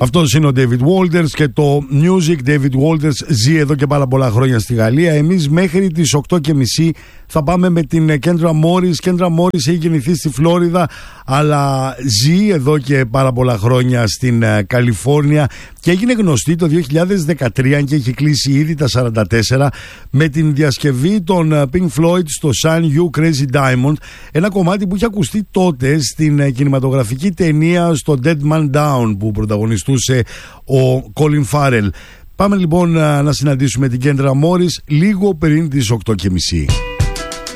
Αυτός είναι ο David Walters και το Music. David Walters ζει εδώ και πάρα πολλά χρόνια στη Γαλλία. Εμείς μέχρι τις 8:30 θα πάμε με την Kendra Morris. Kendra Morris έχει γεννηθεί στη Φλόριδα, αλλά ζει εδώ και πάρα πολλά χρόνια στην Καλιφόρνια και έγινε γνωστή το 2013 και έχει κλείσει ήδη τα 44 με την διασκευή των Pink Floyd στο Sun You Crazy Diamond, ένα κομμάτι που είχε ακουστεί τότε στην κινηματογραφική ταινία στο Dead Man Down που πρωταγωνιστούσε ο Colin Farrell. Πάμε λοιπόν να συναντήσουμε την Kendra Morris λίγο πριν τις 8:30.